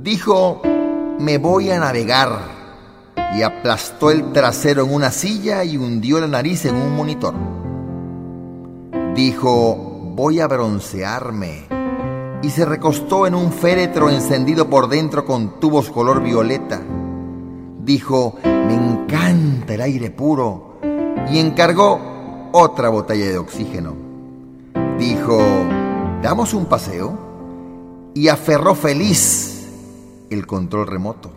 Dijo: me voy a navegar, y aplastó el trasero en una silla y hundió la nariz en un monitor. Dijo: voy a broncearme, y se recostó en un féretro encendido por dentro con tubos color violeta. Dijo: me encanta el aire puro, y encargó otra botella de oxígeno. Dijo: ¿damos un paseo? Y aferró feliz el control remoto.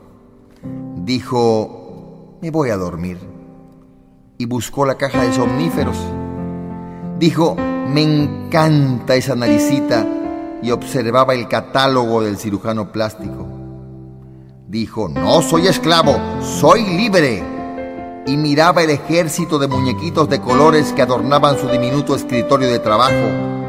Dijo: me voy a dormir, y buscó la caja de somníferos. Dijo: me encanta esa naricita, y observaba el catálogo del cirujano plástico. Dijo: no soy esclavo, soy libre, y miraba el ejército de muñequitos de colores que adornaban su diminuto escritorio de trabajo.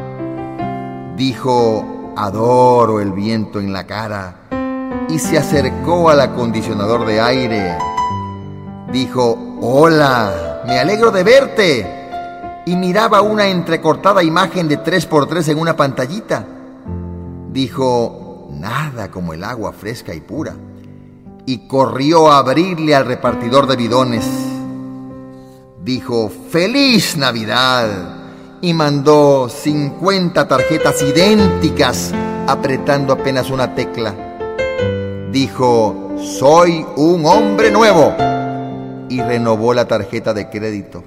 Dijo: adoro el viento en la cara, y se acercó al acondicionador de aire. Dijo: hola, me alegro de verte, y miraba una entrecortada imagen de 3x3 en una pantallita. Dijo: nada como el agua fresca y pura, y corrió a abrirle al repartidor de bidones. Dijo: ¡feliz Navidad! Y mandó 50 tarjetas idénticas, apretando apenas una tecla. Dijo: soy un hombre nuevo, y renovó la tarjeta de crédito.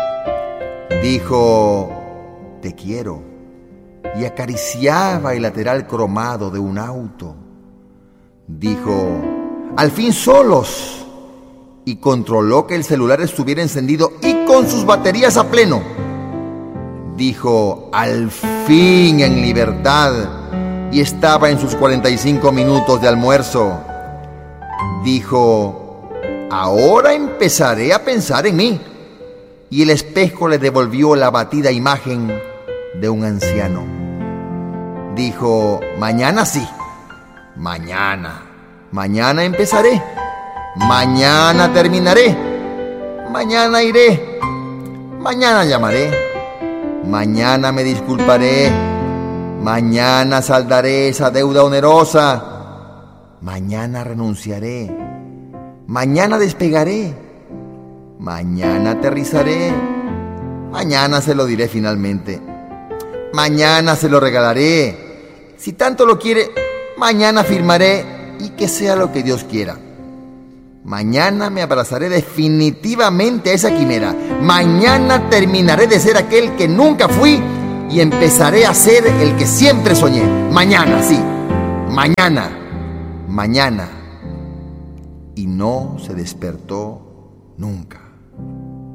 Dijo: te quiero, y acariciaba el lateral cromado de un auto. Dijo: al fin solos, y controló que el celular estuviera encendido y con sus baterías a pleno. Dijo: al fin en libertad, y estaba en sus 45 minutos de almuerzo. Dijo: ahora empezaré a pensar en mí. Y el espejo le devolvió la abatida imagen de un anciano. Dijo: mañana sí, mañana empezaré, mañana terminaré, mañana iré, mañana llamaré, mañana me disculparé, mañana saldaré esa deuda onerosa, mañana renunciaré, mañana despegaré, mañana aterrizaré, mañana se lo diré finalmente, mañana se lo regalaré, si tanto lo quiere, mañana firmaré, y que sea lo que Dios quiera. Mañana me abrazaré definitivamente a esa quimera. Mañana terminaré de ser aquel que nunca fui y empezaré a ser el que siempre soñé. Mañana, sí, mañana. Y no se despertó nunca.